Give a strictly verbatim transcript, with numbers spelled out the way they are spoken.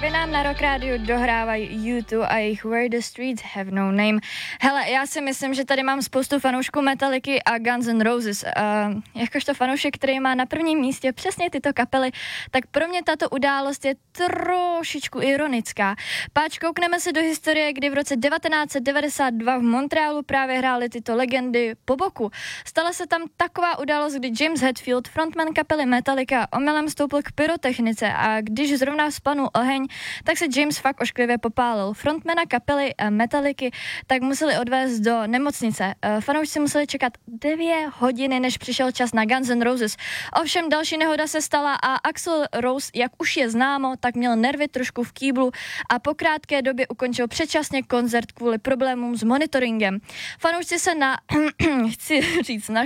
právě nám na Rock Radio dohrávají U dva a jejich Where the Streets Have No Name. Hele, já si myslím, že tady mám spoustu fanoušků Metallicy a Guns N' Roses. Uh, jakožto fanoušek, který má na prvním místě přesně tyto kapely, tak pro mě tato událost je trošičku ironická. Páč, koukneme se do historie, kdy v roce devatenáct set devadesát dva v Montrealu právě hrály tyto legendy po boku. Stala se tam taková událost, kdy James Hetfield, frontman kapely Metallica, omylem vstoupil k pyrotechnice a když zrovna vzplanul oheň, tak se James fakt ošklivě popálil. Frontmana kapely Metallicy tak museli odvést do nemocnice. Fanoušci museli čekat dvě hodiny, než přišel čas na Guns N' Roses. Ovšem další nehoda se stala a Axl Rose, jak už je známo, tak měl nervy trošku v kýblu a po krátké době ukončil předčasně koncert kvůli problémům s monitoringem. Fanoušci se na, chci říct,